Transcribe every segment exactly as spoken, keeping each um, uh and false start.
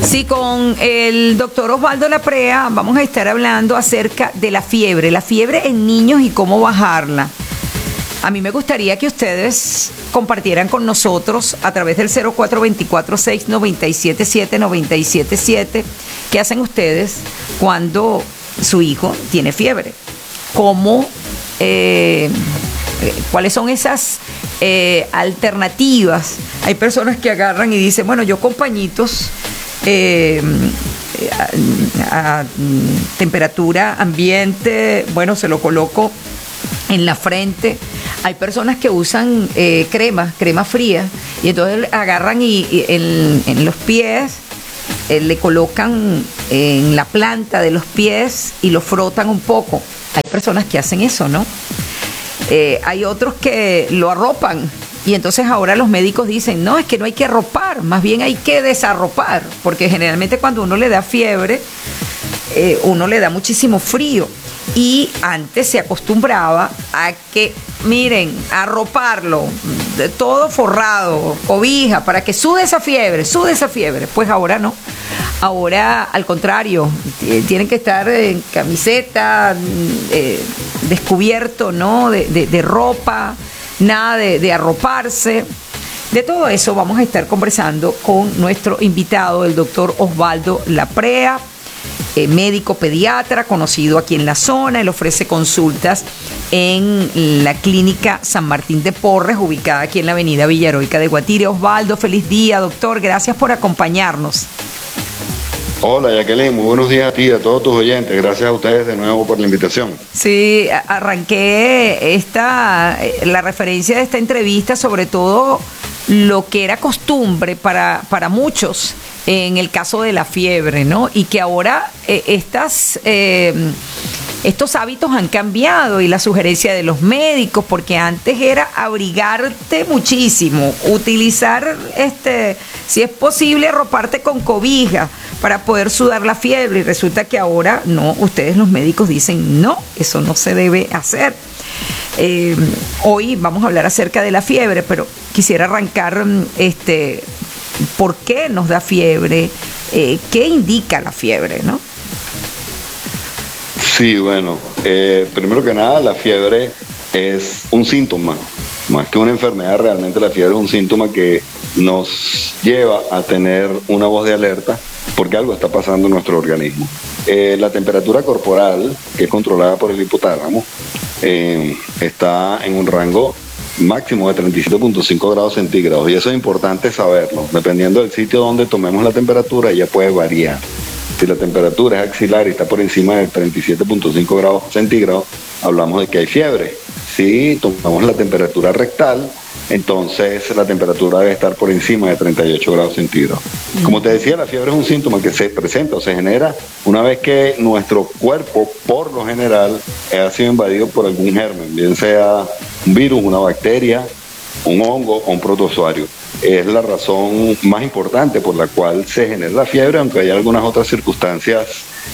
Sí, con el doctor Osvaldo Laprea vamos a estar hablando acerca de la fiebre, la fiebre en niños y cómo bajarla. A mí me gustaría que ustedes compartieran con nosotros a través del cero cuatro dos cuatro, seis nueve siete siete, nueve siete siete qué hacen ustedes cuando su hijo tiene fiebre. ¿Cómo, eh, cuáles son esas eh, alternativas? Hay personas que agarran y dicen, bueno, yo con pañitos eh, a, a temperatura ambiente, bueno, se lo coloco en la frente. Hay personas que usan eh, crema, crema fría, y entonces agarran y, y en, en los pies eh, le colocan en la planta de los pies y lo frotan un poco. Hay personas que hacen eso, ¿no? Eh, hay otros que lo arropan, y entonces ahora los médicos dicen, no, es que no hay que arropar, más bien hay que desarropar, porque generalmente cuando uno le da fiebre, eh, uno le da muchísimo frío. Y antes se acostumbraba a que, miren, arroparlo, todo forrado, cobija, para que sude esa fiebre, sude esa fiebre. Pues ahora no. Ahora, al contrario, tienen que estar en camiseta, eh, descubierto, ¿no? De, de, de ropa, nada de, de arroparse. De todo eso vamos a estar conversando con nuestro invitado, el doctor Osvaldo Laprea, Eh, médico pediatra conocido aquí en la zona. Él ofrece consultas en la clínica San Martín de Porres, ubicada aquí en la avenida Villaheroica de Guatire. Osvaldo, feliz día, doctor, gracias por acompañarnos. Hola, Jacqueline, muy buenos días a ti y a todos tus oyentes. Gracias a ustedes de nuevo por la invitación. Sí, arranqué esta, la referencia de esta entrevista, sobre todo lo que era costumbre para, para muchos en el caso de la fiebre, ¿no? Y que ahora eh, estas, eh, estos hábitos han cambiado, y la sugerencia de los médicos, porque antes era abrigarte muchísimo, utilizar, este, si es posible, arroparte con cobija para poder sudar la fiebre, y resulta que ahora no, ustedes los médicos dicen, no, eso no se debe hacer. Eh, hoy vamos a hablar acerca de la fiebre, pero quisiera arrancar este ¿por qué nos da fiebre? Eh, ¿Qué indica la fiebre, no? Sí, bueno, eh, primero que nada, la fiebre es un síntoma, más que una enfermedad. Realmente la fiebre es un síntoma que nos lleva a tener una voz de alerta porque algo está pasando en nuestro organismo. Eh, la temperatura corporal, que es controlada por el hipotálamo, eh, está en un rango máximo de treinta y siete punto cinco grados centígrados, y eso es importante saberlo. Dependiendo del sitio donde tomemos la temperatura, ella puede variar. Si la temperatura es axilar y está por encima de treinta y siete punto cinco grados centígrados, hablamos de que hay fiebre. Si tomamos la temperatura rectal, entonces la temperatura debe estar por encima de treinta y ocho grados centígrados. Como te decía, la fiebre es un síntoma que se presenta o se genera una vez que nuestro cuerpo, por lo general, ha sido invadido por algún germen, bien sea un virus, una bacteria, un hongo o un protozoario. Es la razón más importante por la cual se genera la fiebre, aunque hay algunas otras circunstancias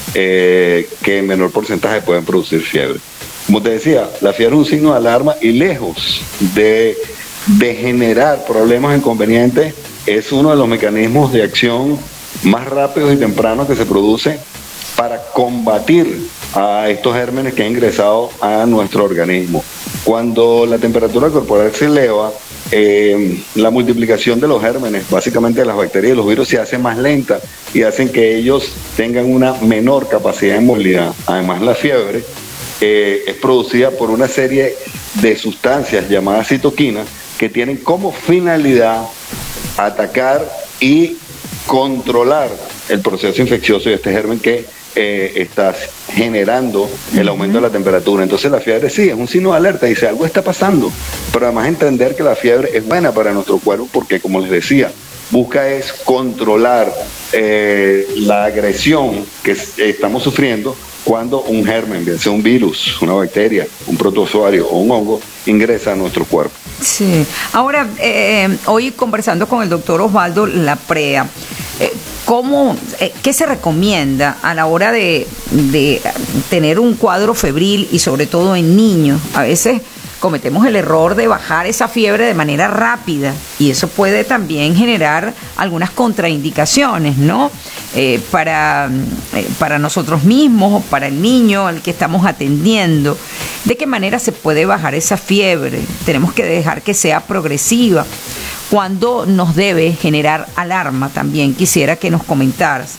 eh, que en menor porcentaje pueden producir fiebre. Como te decía, la fiebre es un signo de alarma, y lejos de, de generar problemas inconvenientes, es uno de los mecanismos de acción más rápidos y tempranos que se produce para combatir a estos gérmenes que han ingresado a nuestro organismo. Cuando la temperatura corporal se eleva, eh, la multiplicación de los gérmenes, básicamente de las bacterias y los virus, se hace más lenta y hacen que ellos tengan una menor capacidad de movilidad. Además, la fiebre eh, es producida por una serie de sustancias llamadas citoquinas que tienen como finalidad atacar y controlar el proceso infeccioso de este germen que eh, está generando el aumento de la temperatura. Entonces la fiebre sí es un signo de alerta, dice algo está pasando, pero además entender que la fiebre es buena para nuestro cuerpo porque, como les decía, busca es controlar eh, la agresión que estamos sufriendo cuando un germen, bien sea un virus, una bacteria, un protozoario o un hongo, ingresa a nuestro cuerpo. Sí. Ahora, eh, hoy conversando con el doctor Osvaldo Laprea, eh, ¿cómo, eh, ¿qué se recomienda a la hora de, de tener un cuadro febril y sobre todo en niños? A veces cometemos el error de bajar esa fiebre de manera rápida y eso puede también generar algunas contraindicaciones, ¿no? Eh, para, eh, para nosotros mismos o para el niño al que estamos atendiendo. ¿De qué manera se puede bajar esa fiebre? Tenemos que dejar que sea progresiva. ¿Cuándo nos debe generar alarma también? Quisiera que nos comentaras.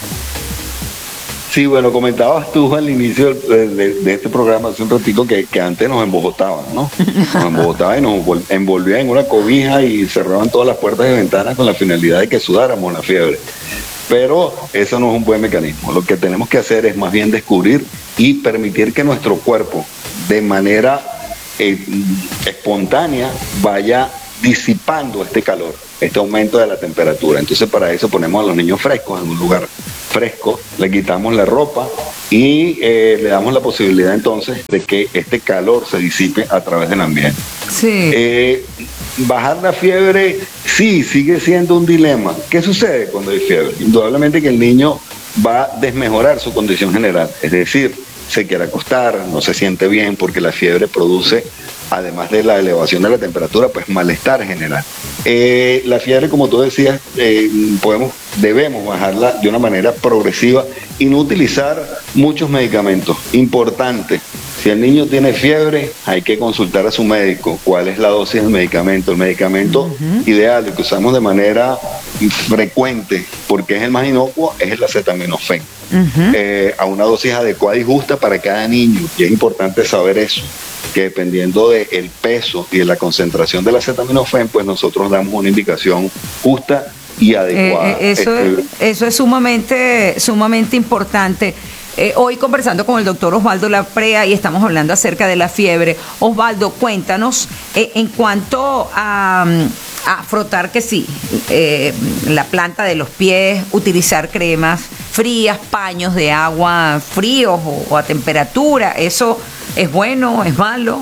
Sí, bueno, comentabas tú al inicio de, de, de este programa hace un ratito que, que antes nos embogotaban, ¿no? Nos embogotaban y nos envolvían en una cobija y cerraban todas las puertas y ventanas con la finalidad de que sudáramos la fiebre. Pero eso no es un buen mecanismo. Lo que tenemos que hacer es más bien descubrir y permitir que nuestro cuerpo de manera eh, espontánea vaya disipando este calor, este aumento de la temperatura. Entonces para eso ponemos a los niños frescos en un lugar fresco, le quitamos la ropa y eh, le damos la posibilidad entonces de que este calor se disipe a través del ambiente. Sí. Eh, bajar la fiebre, sí, sigue siendo un dilema. ¿Qué sucede cuando hay fiebre? Indudablemente que el niño va a desmejorar su condición general, es decir, se quiere acostar, no se siente bien porque la fiebre produce, además de la elevación de la temperatura, pues malestar general. Eh, la fiebre, como tú decías, eh, podemos, debemos bajarla de una manera progresiva y no utilizar muchos medicamentos. Importante, si el niño tiene fiebre, hay que consultar a su médico cuál es la dosis del medicamento. El medicamento uh-huh. ideal, el que usamos de manera frecuente, porque es el más inocuo, es el acetaminofén. Uh-huh. Eh, a una dosis adecuada y justa para cada niño, y es importante saber eso, que dependiendo del peso y de la concentración del acetaminofén, pues nosotros damos una indicación justa y adecuada. Eh, eso, este... es, eso es sumamente, sumamente importante. Eh, hoy conversando con el doctor Osvaldo Laprea y estamos hablando acerca de la fiebre. Osvaldo, cuéntanos eh, en cuanto a, a frotar, que sí, eh, la planta de los pies, utilizar cremas frías, paños de agua fríos o, o a temperatura, ¿eso es bueno, es malo?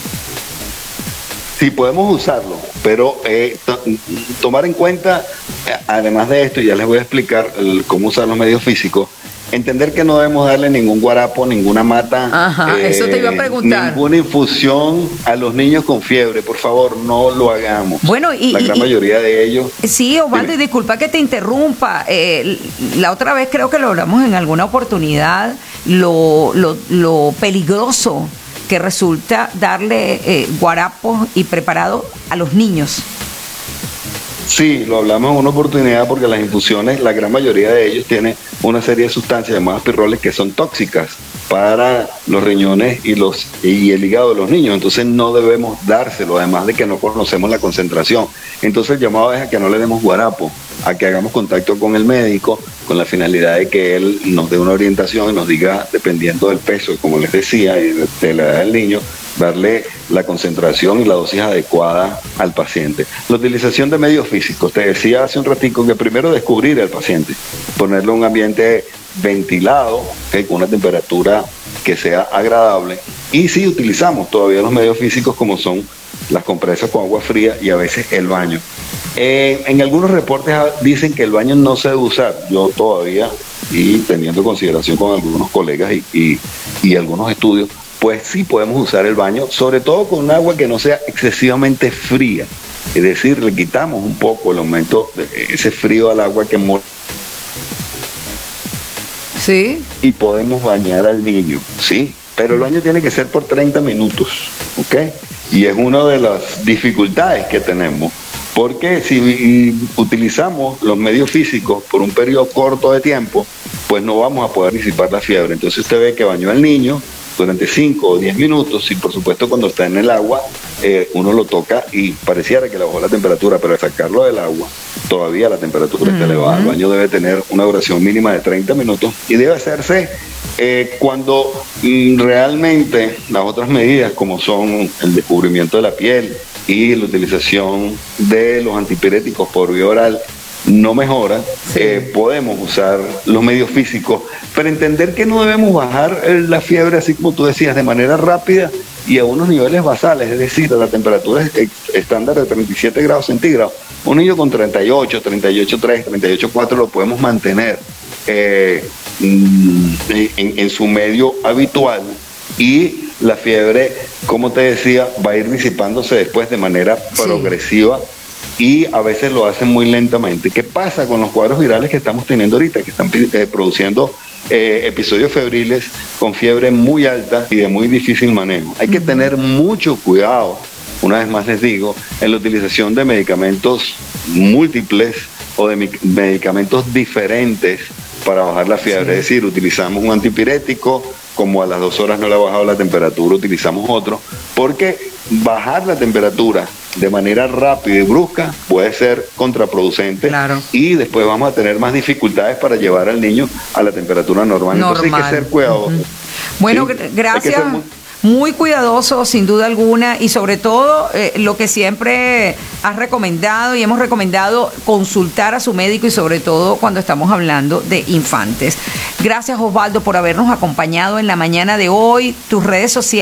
Sí, podemos usarlo, pero eh, to- tomar en cuenta, además de esto, ya les voy a explicar el, cómo usar los medios físicos. Entender que no debemos darle ningún guarapo, ninguna mata, Ajá, eh, eso te iba a preguntar. Ninguna infusión a los niños con fiebre, por favor, no lo hagamos. Bueno, y la gran y, mayoría de ellos. Sí, Osvaldo, y disculpa que te interrumpa. Eh, la otra vez creo que lo hablamos en alguna oportunidad, lo, lo, lo peligroso que resulta darle eh, guarapos y preparado a los niños. Sí, lo hablamos en una oportunidad porque las infusiones, la gran mayoría de ellos tienen una serie de sustancias llamadas pirroles que son tóxicas para los riñones y los y el hígado de los niños, entonces no debemos dárselo, además de que no conocemos la concentración. Entonces el llamado es a que no le demos guarapo, a que hagamos contacto con el médico con la finalidad de que él nos dé una orientación y nos diga, dependiendo del peso, como les decía, y de la edad del niño, darle la concentración y la dosis adecuada al paciente. La utilización de medios físicos, te decía hace un ratico que primero descubrir al paciente, ponerlo en un ambiente ventilado, ¿okay? Con una temperatura que sea agradable, y sí utilizamos todavía los medios físicos como son las compresas con agua fría y a veces el baño. Eh, en algunos reportes dicen que el baño no se debe usar. Yo todavía, y teniendo consideración con algunos colegas y, y, y algunos estudios, pues sí podemos usar el baño, sobre todo con un agua que no sea excesivamente fría. Es decir, le quitamos un poco el aumento de ese frío al agua que mol- Sí. y podemos bañar al niño, ¿sí? Pero el baño tiene que ser por treinta minutos, ¿ok? Y es una de las dificultades que tenemos, porque si utilizamos los medios físicos por un periodo corto de tiempo, pues no vamos a poder disipar la fiebre. Entonces usted ve que bañó al niño durante cinco o diez minutos y por supuesto cuando está en el agua eh, uno lo toca y pareciera que le bajó la temperatura, pero al sacarlo del agua todavía la temperatura está elevada. El baño debe tener una duración mínima de treinta minutos y debe hacerse eh, cuando mm, realmente las otras medidas, como son el descubrimiento de la piel y la utilización de los antipiréticos por vía oral, no mejora, sí. eh, podemos usar los medios físicos, pero entender que no debemos bajar la fiebre, así como tú decías, de manera rápida y a unos niveles basales, es decir, a la temperatura estándar de treinta y siete grados centígrados. Un niño con treinta y ocho, treinta y ocho punto tres, treinta y ocho punto cuatro lo podemos mantener eh, en, en su medio habitual y la fiebre, como te decía, va a ir disipándose después de manera progresiva. Sí. Y a veces lo hacen muy lentamente. ¿Qué pasa con los cuadros virales que estamos teniendo ahorita, que están eh, produciendo eh, episodios febriles con fiebre muy alta y de muy difícil manejo? Hay que tener mucho cuidado, una vez más les digo, en la utilización de medicamentos múltiples o de medicamentos diferentes para bajar la fiebre. Sí. Es decir, utilizamos un antipirético, como a las dos horas no le ha bajado la temperatura, utilizamos otro, porque bajar la temperatura de manera rápida y brusca puede ser contraproducente. Claro. Y después vamos a tener más dificultades para llevar al niño a la temperatura normal. normal. Entonces hay que ser cuidadosos. Uh-huh. Bueno, ¿sí? Gracias. Muy... muy cuidadoso, sin duda alguna, y sobre todo eh, lo que siempre has recomendado y hemos recomendado, consultar a su médico, y sobre todo cuando estamos hablando de infantes. Gracias, Osvaldo, por habernos acompañado en la mañana de hoy. Tus redes sociales.